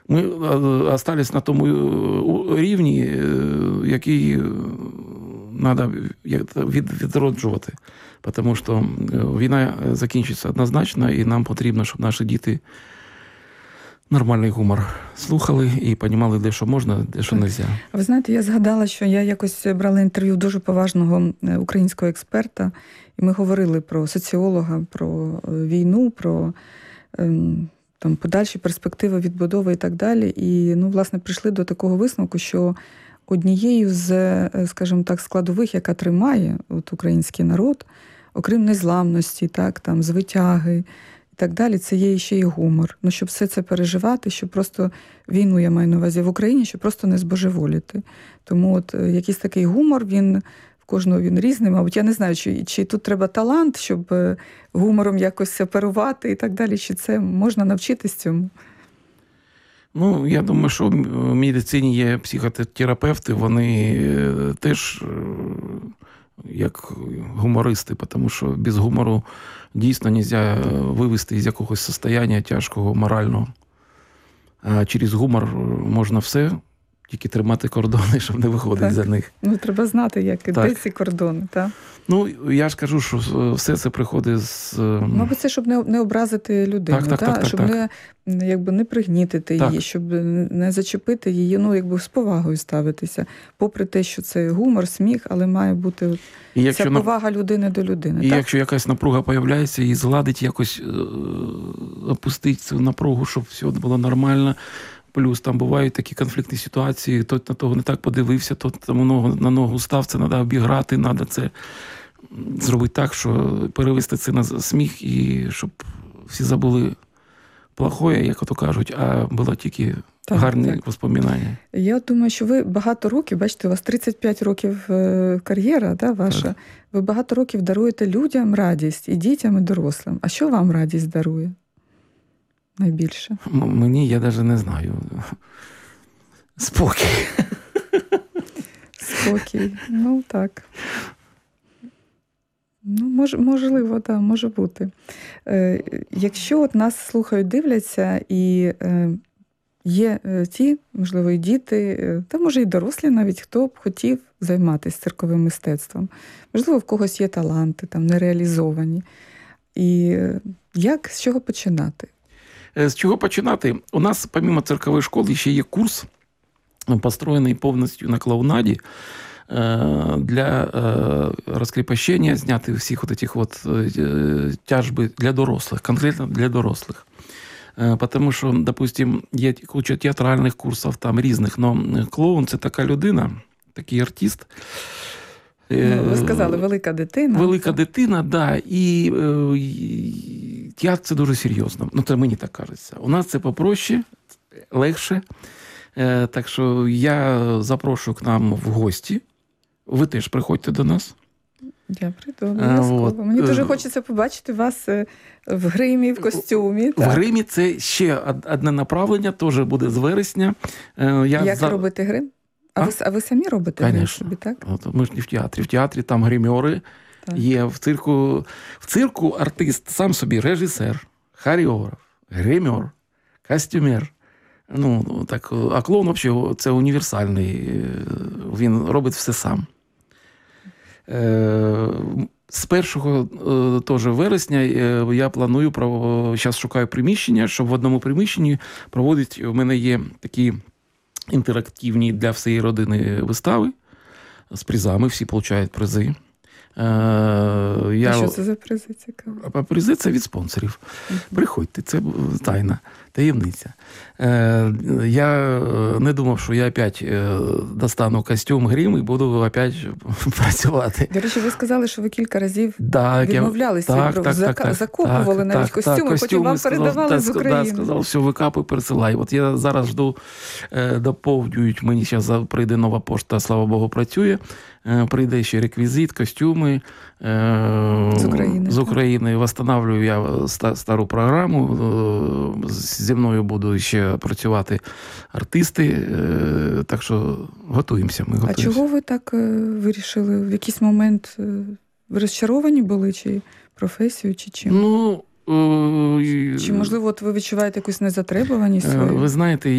Ми залишились на тому рівні, який треба відроджувати. Тому що війна закінчиться однозначно, і нам потрібно, щоб наші діти нормальний гумор слухали і розуміли, де що можна, де що не можна. Ви знаєте, я згадала, що я якось брала інтерв'ю дуже поважного українського експерта, і ми говорили про соціолога, про війну, про там подальші перспективи відбудови і так далі. І, власне, прийшли до такого висновку, що однією з, скажімо так, складових, яка тримає український народ, окрім незламності, так, там, звитяги і так далі, це є ще й гумор. Щоб все це переживати, щоб просто війну, я маю на увазі, в Україні, щоб просто не збожеволіти. Тому якийсь такий гумор, кожного він різний. Мабуть, я не знаю, чи тут треба талант, щоб гумором якось оперувати і так далі, чи це можна навчитись цьому? Я думаю, що в медицині є психотерапевти, вони теж як гумористи, тому що без гумору дійсно не можна вивести з якогось состояння тяжкого, морального. А через гумор можна все, тільки тримати кордони, щоб не виходити за них. Треба знати, де ці кордони, так? Я ж кажу, що все це приходить з... Мабуть, це щоб не образити людину, щоб не пригнітити її, щоб не зачепити її, з повагою ставитися. Попри те, що це гумор, сміх, але має бути ця повага людини до людини. І якщо якась напруга з'являється, її згладить, якось опустити цю напругу, щоб все було нормально. Плюс там бувають такі конфліктні ситуації, той на того не так подивився, той на ногу став, це треба обіграти, треба це зробити так, що перевести це на сміх, і щоб всі забули плохое, як ото кажуть, а було тільки гарні воспоминання. Я думаю, що ви багато років, бачите, у вас 35 років кар'єра, ваша, так. Ви багато років даруєте людям радість, і дітям, і дорослим. А що вам радість дарує? Найбільше? Мені, я навіть не знаю. Спокій. Спокій. Так. Можливо, так, може бути. Якщо нас слухають, дивляться, і є ті, можливо, і діти, та може і дорослі навіть, хто б хотів займатися цирковим мистецтвом. Можливо, в когось є таланти, там, нереалізовані. І з чого починати? З чого починати? У нас, помимо циркової школи, ще є курс, построєний повністю на клоунаді, для розкріпощення, зняти всіх цих тяжби для дорослих, конкретно для дорослих. Тому що, допустим, є куча театральних курсів, там різних, але клоун – це така людина, такий артист. Ви сказали, велика дитина. Велика дитина, так. І театр – це дуже серйозно. Це мені так кажеться. У нас це попроще, легше. Так що я запрошую к нам в гості. Ви теж приходьте до нас. Я прийду, обов'язково. Мені дуже хочеться побачити вас в гримі, в костюмі. В гримі це ще одне направлення, теж буде з вересня. Як робити грим? А ви самі робите грим собі, так? Ми ж не в театрі. В театрі там гримери є. В цирку артист сам собі режисер, хореограф, гример, костюмер. А клоун взагалі це універсальний. Він робить все сам. З 1 теж вересня я планую, зараз шукаю приміщення, щоб в одному приміщенні проводити, у мене є такі інтерактивні для всієї родини вистави з призами, всі отримують призи. Що це за призи, цікаво? Призи – це від спонсорів. Приходьте, це тайна, таємниця. Я не думав, що я опять достану костюм, грим і буду опять працювати. До речі, ви сказали, що ви кілька разів відмовлялися, закопували навіть костюми, потім вам передавали з України. Так, сказав, все, викапуй, пересилай. От я зараз жду, доповнюють, мені зараз прийде нова пошта, слава Богу, працює. Прийде ще реквізит, костюми з України. Восстанавлюю я стару програму. Зі мною будуть ще працювати артисти. Так що готуємося. А чого ви так вирішили? В якийсь момент ви розчаровані були? Чи професією, чи чим? Чи, можливо, ви відчуваєте якусь незатребуваність свою? Ви знаєте,